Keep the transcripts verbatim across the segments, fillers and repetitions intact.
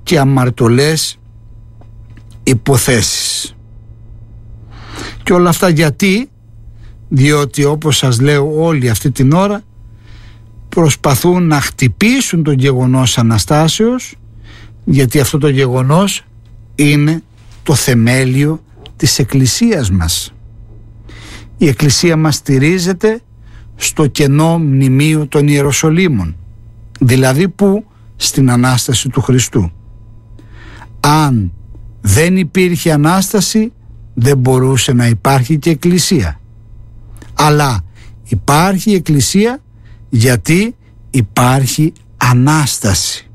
και αμαρτωλές υποθέσεις. Και όλα αυτά γιατί? Διότι, όπως σας λέω όλη αυτή την ώρα, προσπαθούν να χτυπήσουν το γεγονός Αναστάσεως, γιατί αυτό το γεγονός είναι το θεμέλιο της Εκκλησίας μας. Η Εκκλησία μας στηρίζεται στο κενό μνημείο των Ιεροσολύμων, δηλαδή που στην Ανάσταση του Χριστού. Αν δεν υπήρχε Ανάσταση, δεν μπορούσε να υπάρχει και Εκκλησία. Αλλά υπάρχει Εκκλησία γιατί υπάρχει Ανάσταση.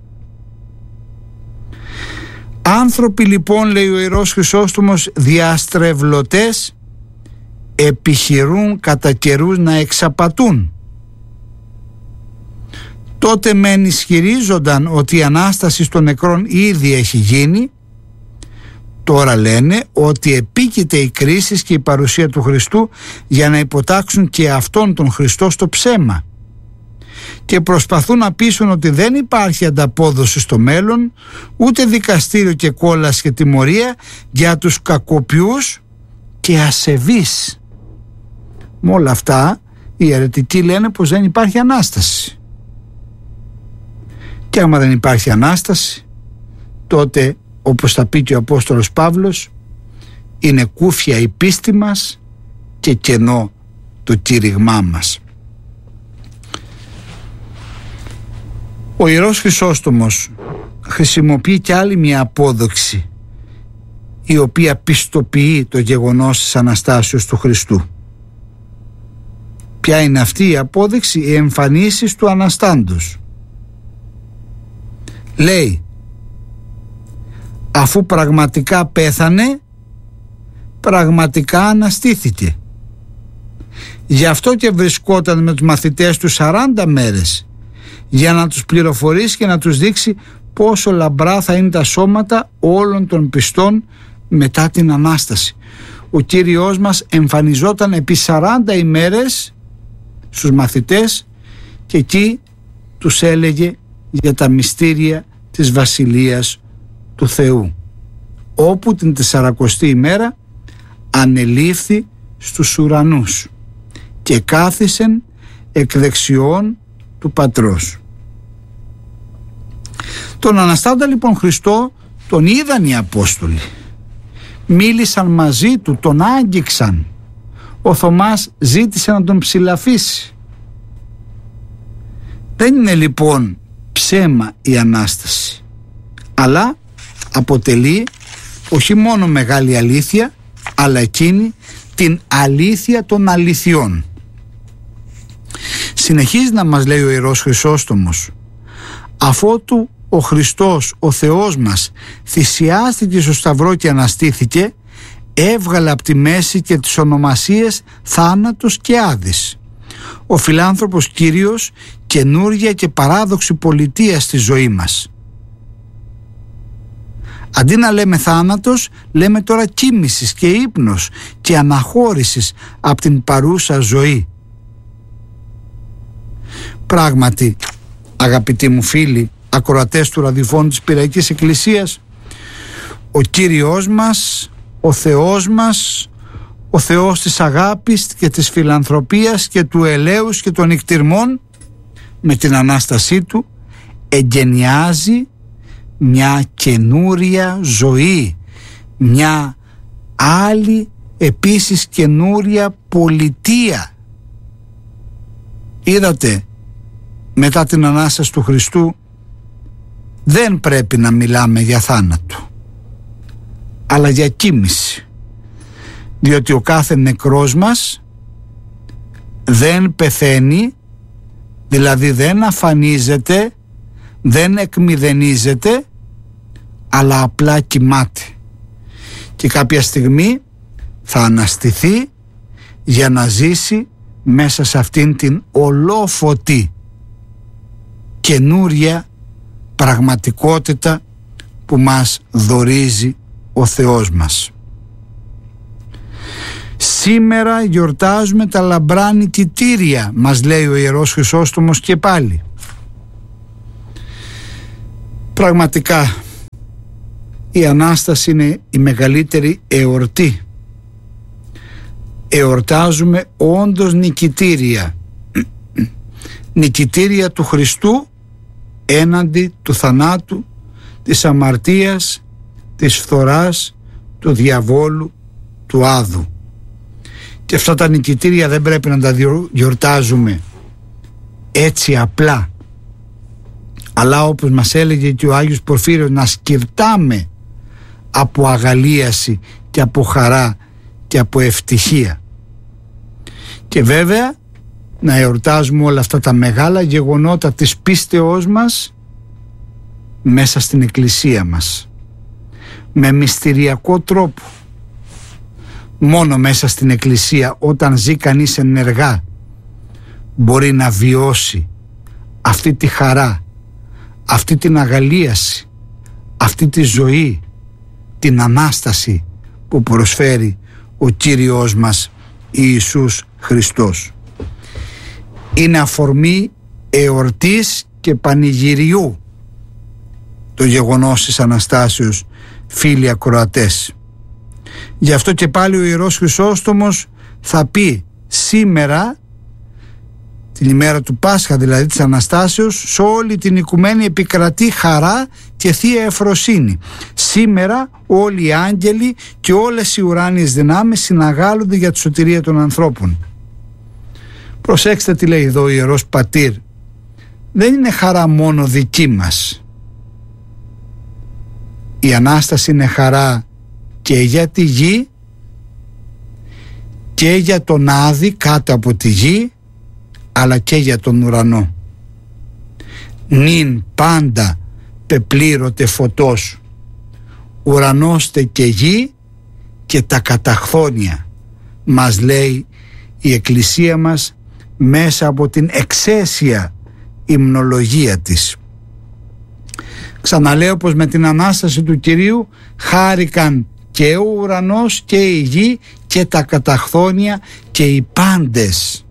Άνθρωποι λοιπόν, λέει ο Ιερός Χρυσόστομος, διαστρεβλωτές, επιχειρούν κατά καιρούς να εξαπατούν. Τότε μεν ισχυρίζονταν ότι η Ανάσταση των νεκρών ήδη έχει γίνει, τώρα λένε ότι επίκειται η κρίση και η παρουσία του Χριστού για να υποτάξουν και αυτόν τον Χριστό στο ψέμα, και προσπαθούν να πείσουν ότι δεν υπάρχει ανταπόδοση στο μέλλον, ούτε δικαστήριο και κόλαση και τιμωρία για τους κακοποιούς και ασεβείς. Με όλα αυτά οι αιρετικοί λένε πως δεν υπάρχει Ανάσταση. Και άμα δεν υπάρχει Ανάσταση, τότε, όπως θα πει και ο Απόστολος Παύλος, είναι κούφια η πίστη μας και κενό το κήρυγμά μας. Ο Ιερός Χρυσόστομος χρησιμοποιεί και άλλη μια απόδοξη, η οποία πιστοποιεί το γεγονός της Αναστάσεως του Χριστού. Ποια είναι αυτή η απόδειξη? Οι εμφανίσεις του Αναστάντος. Λέει, αφού πραγματικά πέθανε, πραγματικά αναστήθηκε. Γι' αυτό και βρισκόταν με τους μαθητές του σαράντα μέρες, για να τους πληροφορήσει και να τους δείξει πόσο λαμπρά θα είναι τα σώματα όλων των πιστών μετά την Ανάσταση. Ο Κύριος μας εμφανιζόταν επί σαράντα ημέρες στους μαθητές και εκεί τους έλεγε για τα μυστήρια της Βασιλείας του Θεού, όπου την τεσσαρακοστή ημέρα ανελήφθη στους ουρανούς και κάθισεν εκ δεξιών του Πατρός. Τον Αναστάντα λοιπόν Χριστό τον είδαν οι Απόστολοι, μίλησαν μαζί του, τον άγγιξαν. Ο Θωμάς ζήτησε να τον ψηλαφίσει. Δεν είναι λοιπόν ψέμα η Ανάσταση, αλλά αποτελεί όχι μόνο μεγάλη αλήθεια, αλλά εκείνη την αλήθεια των αληθιών. Συνεχίζει να μας λέει ο Ιερός Χρυσόστομος, αφότου ο Χριστός, ο Θεός μας, θυσιάστηκε στο Σταυρό και αναστήθηκε, έβγαλε από τη μέση και τις ονομασίες θάνατος και άδης. Ο φιλάνθρωπος Κύριος καινούρια και παράδοξη πολιτεία στη ζωή μας. Αντί να λέμε θάνατος, λέμε τώρα κοίμησης και ύπνος και αναχώρησης από την παρούσα ζωή. Πράγματι, αγαπητοί μου φίλοι, ακροατές του ραδιοφώνου της Πειραϊκής Εκκλησίας, ο Κύριος μας, ο Θεός μας, ο Θεός της αγάπης και της φιλανθρωπίας και του ελέους και των νικτυρμών, με την Ανάστασή του εγκαινιάζει μια καινούρια ζωή, μια άλλη επίσης καινούρια πολιτεία. Είδατε, μετά την Ανάσταση του Χριστού δεν πρέπει να μιλάμε για θάνατο, αλλά για κοίμηση, διότι ο κάθε νεκρός μας δεν πεθαίνει, δηλαδή δεν αφανίζεται, δεν εκμηδενίζεται, αλλά απλά κοιμάται και κάποια στιγμή θα αναστηθεί για να ζήσει μέσα σε αυτήν την ολόφωτη καινούρια πραγματικότητα που μας δωρίζει ο Θεός μας. Σήμερα γιορτάζουμε τα λαμπρά νικητήρια, μας λέει ο Ιερός Χρυσόστομος και πάλι. Πραγματικά Η Ανάσταση είναι η μεγαλύτερη εορτή. Εορτάζουμε όντως νικητήρια. Νικητήρια του Χριστού έναντι του θανάτου, της αμαρτίας, της φθοράς, του διαβόλου, του άδου. Και αυτά τα νικητήρια δεν πρέπει να τα γιορτάζουμε έτσι απλά, αλλά όπως μας έλεγε και ο Άγιος Πορφύριος, να σκυρτάμε από αγαλίαση και από χαρά και από ευτυχία. Και βέβαια να εορτάζουμε όλα αυτά τα μεγάλα γεγονότα της πίστεώς μας μέσα στην εκκλησία μας, με μυστηριακό τρόπο. Μόνο μέσα στην εκκλησία, όταν ζει κανείς ενεργά, μπορεί να βιώσει αυτή τη χαρά, αυτή την αγαλίαση, αυτή τη ζωή, την Ανάσταση που προσφέρει ο Κύριος μας Ιησούς Χριστός. Είναι αφορμή εορτής και πανηγυριού το γεγονός της Αναστάσεως, φίλοι ακροατές. Γι' αυτό και πάλι ο Ιερός Χρυσόστομος θα πει σήμερα, την ημέρα του Πάσχα δηλαδή της Αναστάσεως, σε όλη την οικουμένη επικρατεί χαρά και θεία ευφροσύνη. Σήμερα όλοι οι άγγελοι και όλες οι ουράνιες δυνάμεις συναγάλλονται για τη σωτηρία των ανθρώπων. Προσέξτε τι λέει εδώ ο Ιερός Πατήρ. Δεν είναι χαρά μόνο δική μας. Η Ανάσταση είναι χαρά και για τη γη και για τον Άδη κάτω από τη γη, αλλά και για τον ουρανό. Νυν πάντα πεπλήρωτε φωτός, ουρανώστε και γη και τα καταχθόνια, μας λέει η Εκκλησία μας μέσα από την εξαίσια υμνολογία της. Ξαναλέω πως με την Ανάσταση του Κυρίου χάρηκαν και ο ουρανός και η γη και τα καταχθόνια και οι πάντες.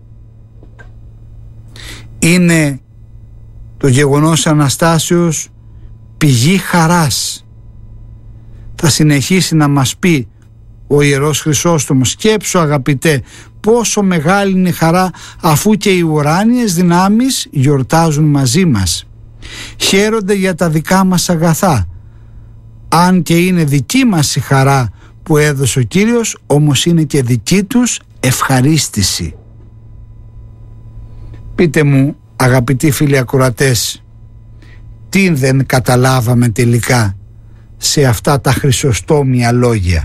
Είναι το γεγονός Αναστάσεως πηγή χαράς. Θα συνεχίσει να μας πει ο Ιερός Χρυσόστομος. Σκέψου αγαπητέ πόσο μεγάλη είναι η χαρά, αφού και οι ουράνιες δυνάμεις γιορτάζουν μαζί μας. Χαίρονται για τα δικά μας αγαθά. Αν και είναι δική μας η χαρά που έδωσε ο Κύριος, όμως είναι και δική τους ευχαρίστηση. Πείτε μου αγαπητοί φίλοι ακροατές, τι δεν καταλάβαμε τελικά σε αυτά τα χρυσοστόμια λόγια.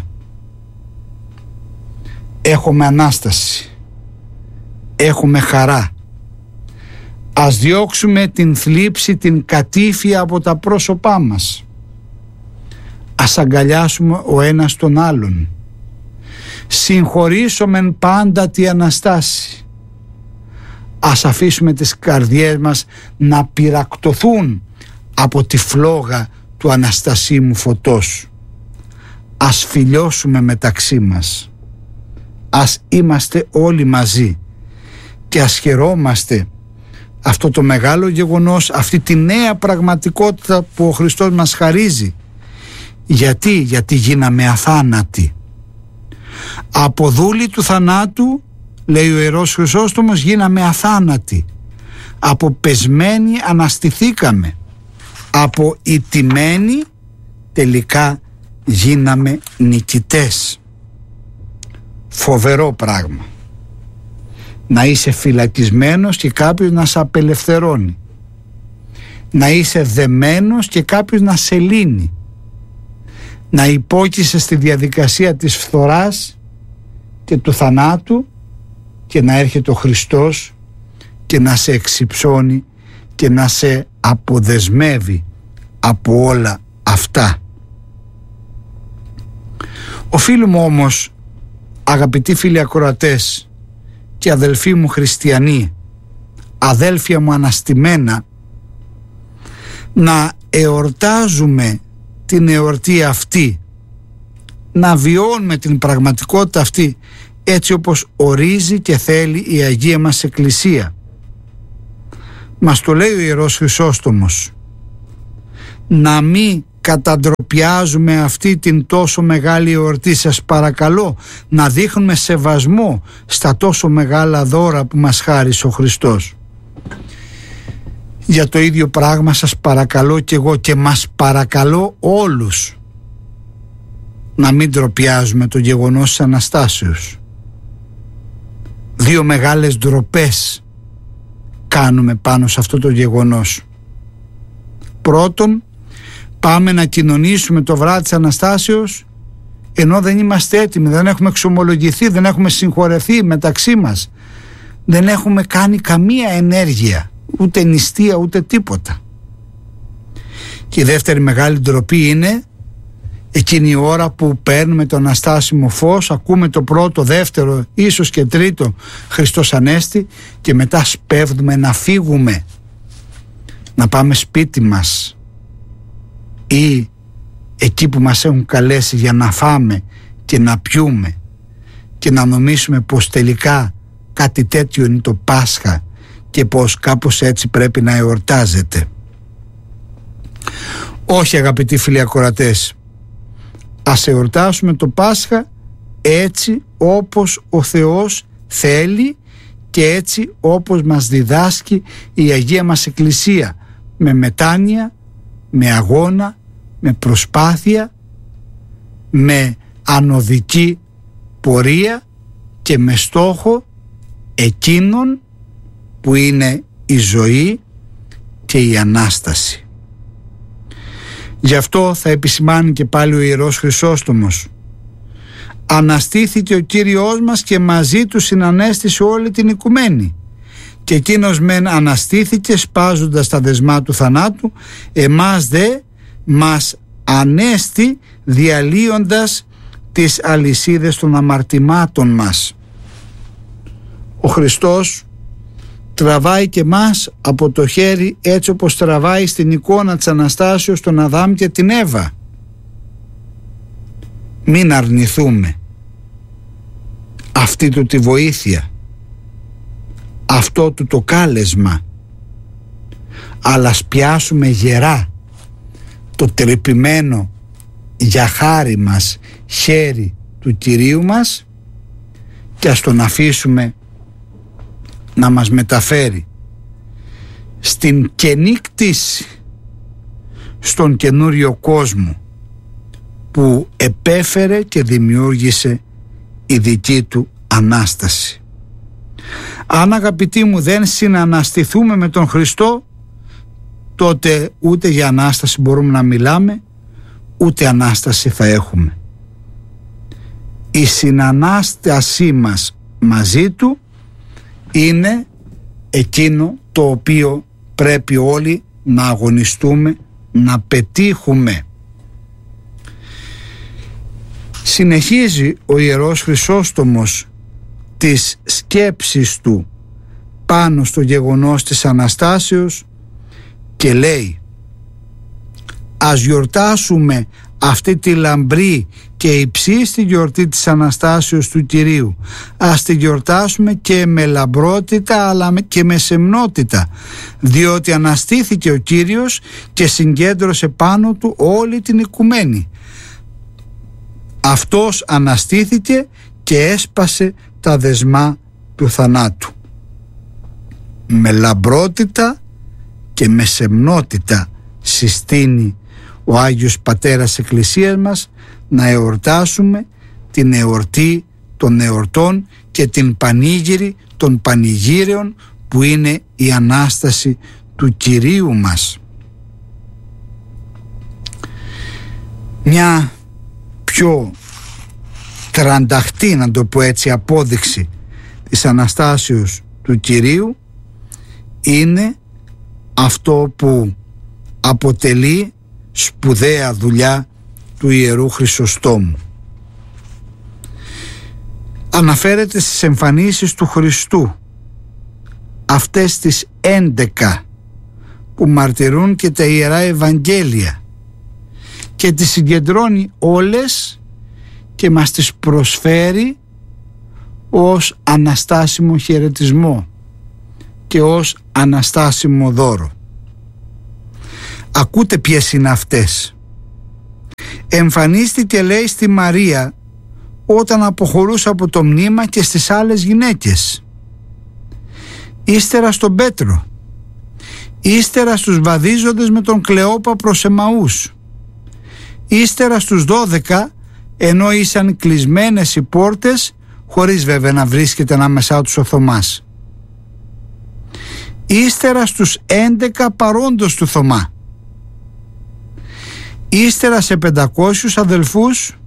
Έχουμε Ανάσταση, έχουμε χαρά. Ας διώξουμε την θλίψη, την κατήφια από τα πρόσωπά μας. Ας αγκαλιάσουμε ο ένας τον άλλον. Συγχωρήσομεν πάντα τη Αναστάση. Ας αφήσουμε τις καρδιές μας να πυρακτωθούν από τη φλόγα του Αναστασίμου φωτός. Ας φιλιώσουμε μεταξύ μας. Ας είμαστε όλοι μαζί και ας χαιρόμαστε αυτό το μεγάλο γεγονός, αυτή τη νέα πραγματικότητα που ο Χριστός μας χαρίζει. Γιατί, γιατί γίναμε αθάνατοι. Από δούλοι του θανάτου, λέει ο Ιερός Χρυσόστομος, γίναμε αθάνατοι. Από πεσμένοι αναστηθήκαμε. Από ηττημένοι τελικά γίναμε νικητές. Φοβερό πράγμα. Να είσαι φυλακισμένος και κάποιος να σε απελευθερώνει. Να είσαι δεμένος και κάποιος να σε λύνει. Να υπόκεισαι στη διαδικασία της φθοράς και του θανάτου και να έρχεται ο Χριστός και να σε εξυψώνει και να σε αποδεσμεύει από όλα αυτά. Οφείλουμε όμως, αγαπητοί φίλοι ακροατές και αδελφοί μου χριστιανοί, αδέλφια μου αναστημένα, να εορτάζουμε την εορτή αυτή, να βιώνουμε την πραγματικότητα αυτή έτσι όπως ορίζει και θέλει η Αγία μας Εκκλησία. Μας το λέει ο Ιερός Χρυσόστομος. Να μην καταντροπιάζουμε αυτή την τόσο μεγάλη εορτή. Σας παρακαλώ να δείχνουμε σεβασμό στα τόσο μεγάλα δώρα που μας χάρισε ο Χριστός. Για το ίδιο πράγμα σας παρακαλώ και εγώ και μας παρακαλώ όλους να μην ντροπιάζουμε το γεγονός της Αναστάσεως. Δύο μεγάλες ντροπές κάνουμε πάνω σε αυτό το γεγονός. Πρώτον, πάμε να κοινωνήσουμε το βράδυ της Αναστάσεως ενώ δεν είμαστε έτοιμοι, δεν έχουμε εξομολογηθεί, δεν έχουμε συγχωρεθεί μεταξύ μας, δεν έχουμε κάνει καμία ενέργεια, ούτε νηστεία ούτε τίποτα. Και η δεύτερη μεγάλη ντροπή είναι εκείνη η ώρα που παίρνουμε το Αναστάσιμο φως, ακούμε το πρώτο, δεύτερο, ίσως και τρίτο Χριστός Ανέστη και μετά σπέβδουμε να φύγουμε, να πάμε σπίτι μας ή εκεί που μας έχουν καλέσει για να φάμε και να πιούμε και να νομίσουμε πως τελικά κάτι τέτοιο είναι το Πάσχα και πως κάπως έτσι πρέπει να εορτάζεται. Όχι, αγαπητοί φίλοι ακροατές, ας εορτάσουμε το Πάσχα έτσι όπως ο Θεός θέλει και έτσι όπως μας διδάσκει η Αγία μας Εκκλησία, με μετάνοια, με αγώνα, με προσπάθεια, με ανωδική πορεία και με στόχο εκείνον που είναι η ζωή και η Ανάσταση. Γι' αυτό θα επισημάνει και πάλι ο Ιερός Χρυσόστομος: αναστήθηκε ο Κύριος μας και μαζί του συνανέστησε όλη την οικουμένη, και εκείνος μεν αναστήθηκε σπάζοντας τα δεσμά του θανάτου, εμάς δε μας ανέστη διαλύοντας τις αλυσίδες των αμαρτημάτων μας. Ο Χριστός τραβάει και μας από το χέρι, έτσι όπως τραβάει στην εικόνα της Αναστάσεως τον Αδάμ και την Εύα. Μην αρνηθούμε αυτή του τη βοήθεια, αυτό του το κάλεσμα, αλλά ας πιάσουμε γερά το τρυπημένο για χάρη μας χέρι του Κυρίου μας και ας τον αφήσουμε να μας μεταφέρει στην καινή κτήση, στον καινούριο κόσμο που επέφερε και δημιούργησε η δική του Ανάσταση. Αν, αγαπητοί μου, δεν συναναστηθούμε με τον Χριστό, τότε ούτε για Ανάσταση μπορούμε να μιλάμε, ούτε Ανάσταση θα έχουμε. Η συνανάστασή μας μαζί του είναι εκείνο το οποίο πρέπει όλοι να αγωνιστούμε, να πετύχουμε. Συνεχίζει ο Ιερός Χρυσόστομος τις σκέψεις του πάνω στο γεγονός της Αναστάσεως και λέει: ας γιορτάσουμε αυτή τη λαμπρή και υψίστη γιορτή της Αναστάσεως του Κυρίου. Ας τη γιορτάσουμε και με λαμπρότητα αλλά και με σεμνότητα, διότι αναστήθηκε ο Κύριος και συγκέντρωσε πάνω του όλη την οικουμένη. Αυτός αναστήθηκε και έσπασε τα δεσμά του θανάτου. Με λαμπρότητα και με σεμνότητα συστήνει ο Άγιος Πατέρας Εκκλησίας μας να εορτάσουμε την εορτή των εορτών και την πανήγυρη των πανηγύρεων που είναι η Ανάσταση του Κυρίου μας. Μια πιο τρανταχτή, να το πω έτσι, απόδειξη της Αναστάσεως του Κυρίου είναι αυτό που αποτελεί σπουδαία δουλειά του Ιερού Χρυσοστόμου. Αναφέρεται στις εμφανίσεις του Χριστού, αυτές τις έντεκα που μαρτυρούν και τα Ιερά Ευαγγέλια, και τις συγκεντρώνει όλες και μας τις προσφέρει ως αναστάσιμο χαιρετισμό και ως αναστάσιμο δώρο. Ακούτε ποιες είναι αυτές. εμφανίστηκε, λέει, στη Μαρία όταν αποχωρούσε από το μνήμα και στις άλλες γυναίκες. Ύστερα στον Πέτρο. Ύστερα στους βαδίζοντες με τον Κλεόπα προς Εμαούς. Ύστερα στους δώδεκα, ενώ ήσαν κλεισμένες οι πόρτες, χωρίς βέβαια να βρίσκεται ανάμεσά τους ο Θωμάς. Ύστερα στους έντεκα παρόντος του Θωμά. Ύστερα σε πεντακόσιους αδελφούς.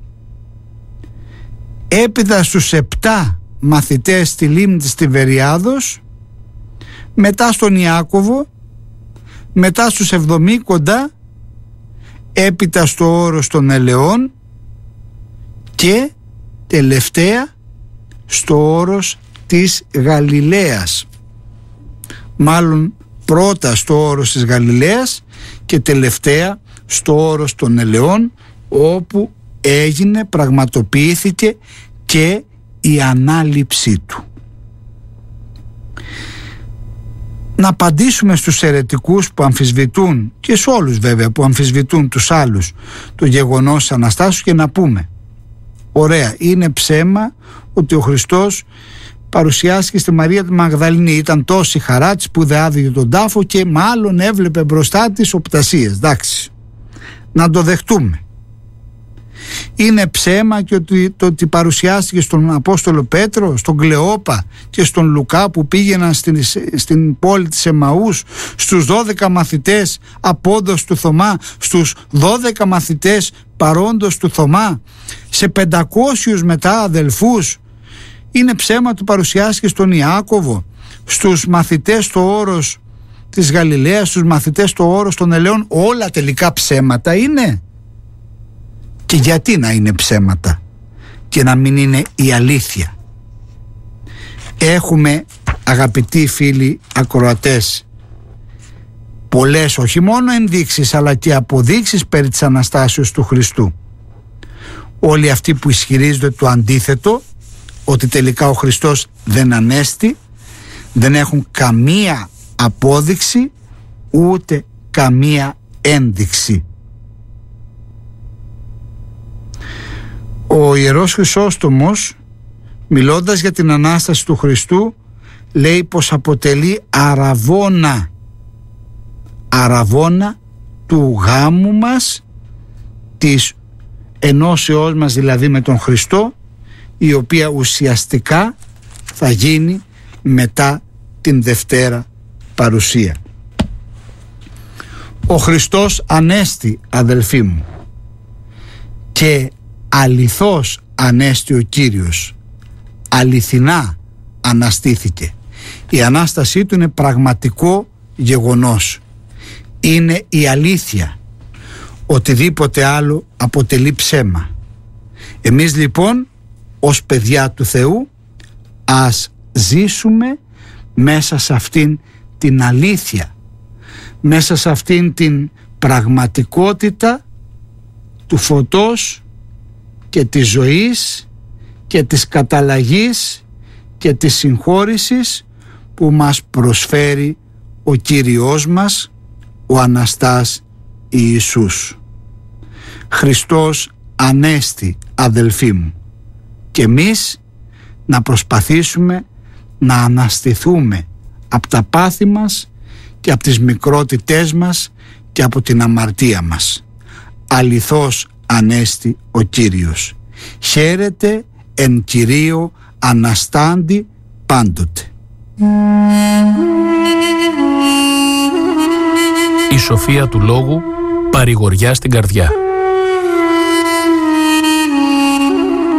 Έπειτα στους επτά μαθητές στη λίμνη της Τιβεριάδος. Μετά στον Ιάκωβο. Μετά στους εβδομήκοντα. Έπειτα στο όρος των Ελαιών. Και τελευταία στο όρος της Γαλιλαίας. Μάλλον πρώτα στο όρος της Γαλιλαίας και τελευταία στο όρος των Ελαιών, όπου έγινε, πραγματοποιήθηκε και η ανάληψή του. Να απαντήσουμε στους αιρετικούς που αμφισβητούν, και σε όλους βέβαια που αμφισβητούν τους άλλους, το γεγονός της Αναστάσεως, και να πούμε: ωραία, είναι ψέμα ότι ο Χριστός παρουσιάστηκε στη Μαρία τη Μαγδαληνή. Ήταν τόση χαρά της που δεν άδειγε τον τάφο και μάλλον έβλεπε μπροστά της οπτασίες. Εντάξει, να το δεχτούμε. Είναι ψέμα και ότι, το ότι παρουσιάστηκε στον Απόστολο Πέτρο, στον Κλεόπα και στον Λουκά που πήγαιναν στην, στην πόλη της Εμαούς, στους δώδεκα μαθητές απόντος του Θωμά, στους δώδεκα μαθητές παρόντος του Θωμά, σε πεντακόσιους μετά αδελφούς. Είναι ψέμα του παρουσιάστηκε στον Ιάκωβο, στους μαθητές στο όρος της Γαλιλαίας, στους μαθητές στο όρος των Ελαιών. Όλα τελικά ψέματα είναι. Και γιατί να είναι ψέματα και να μην είναι η αλήθεια? Έχουμε, αγαπητοί φίλοι ακροατές, πολλές όχι μόνο ενδείξεις αλλά και αποδείξεις περί της Αναστάσεως του Χριστού. Όλοι αυτοί που ισχυρίζονται το αντίθετο, ότι τελικά ο Χριστός δεν ανέστη, δεν έχουν καμία απόδειξη ούτε καμία ένδειξη. Ο Ιερός Χρυσόστομος, μιλώντας για την Ανάσταση του Χριστού, λέει πως αποτελεί αραβώνα αραβώνα του γάμου μας, της ενώσεώς μας δηλαδή με τον Χριστό, η οποία ουσιαστικά θα γίνει μετά την Δευτέρα Παρουσία. Ο Χριστός ανέστη, αδελφοί μου, και αληθώς ανέστη ο Κύριος. Αληθινά αναστήθηκε. Η Ανάστασή του είναι πραγματικό γεγονός. Είναι η αλήθεια. Οτιδήποτε άλλο αποτελεί ψέμα. Εμείς λοιπόν ως παιδιά του Θεού ας ζήσουμε μέσα σε αυτήν την αλήθεια, μέσα σε αυτήν την πραγματικότητα του φωτός και της ζωής και της καταλλαγής και της συγχώρησης που μας προσφέρει ο Κύριος μας, ο Αναστάς Ιησούς. Χριστός ανέστη, αδελφοί μου, και εμείς να προσπαθήσουμε να αναστηθούμε από τα πάθη μας και από τις μικρότητές μας και από την αμαρτία μας. Αληθώς ανέστη ο Κύριος. Χαίρετε εν Κυρίω αναστάντη πάντοτε. Η σοφία του λόγου παρηγοριά στην καρδιά.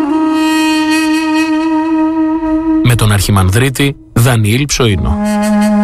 Με τον Αρχιμανδρίτη Δανιήλ Ψωίνο.